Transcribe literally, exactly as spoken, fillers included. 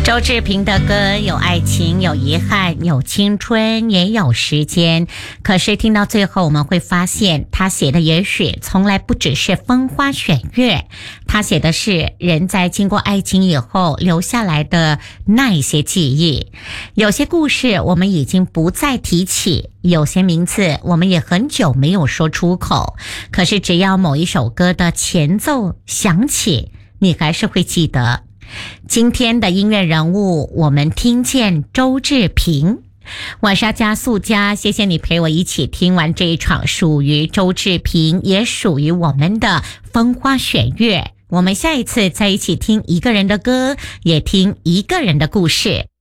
周志平的歌有爱情，有遗憾，有青春，也有时间。可是听到最后，我们会发现他写的也许从来不只是风花雪月，他写的是人在经过爱情以后留下来的那一些记忆。有些故事我们已经不再提起，有些名字我们也很久没有说出口，可是只要某一首歌的前奏响起，你还是会记得。今天的音乐人物，我们听见周志平。我是要加速加，谢谢你陪我一起听完这一场属于周志平也属于我们的风花雪月。我们下一次再一起听一个人的歌，也听一个人的故事。